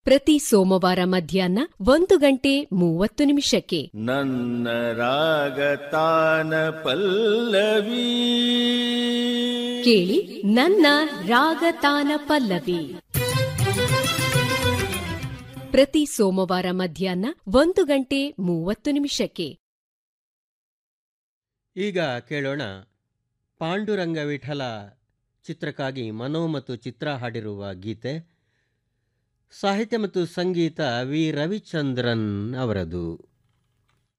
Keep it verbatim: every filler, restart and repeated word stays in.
ಪ್ರತಿ ಸೋಮವಾರ ಮಧ್ಯಾಹ್ನ ಒಂದು ಗಂಟೆ ಮೂವತ್ತು ನಿಮಿಷಕ್ಕೆ. ನನ್ನ ರಾಗತಾನ ಪಲ್ಲವಿ ಕೇಳಿ ನನ್ನ ರಾಗತಾನ ಪಲ್ಲವಿ ಪ್ರತಿ ಸೋಮವಾರ ಮಧ್ಯಾಹ್ನ ಒಂದು ಗಂಟೆ ಮೂವತ್ತು ನಿಮಿಷಕ್ಕೆ. ಈಗ ಕೇಳೋಣ ಪಾಂಡುರಂಗ ವಿಠಲ ಚಿತ್ರಕ್ಕಾಗಿ ಮನೋ ಮತ್ತು ಚಿತ್ರ ಹಾಡಿರುವ ಗೀತೆ. ಸಾಹಿತ್ಯ ಮತ್ತು ಸಂಗೀತ ವಿ ರವಿಚಂದ್ರನ್ ಅವರದು.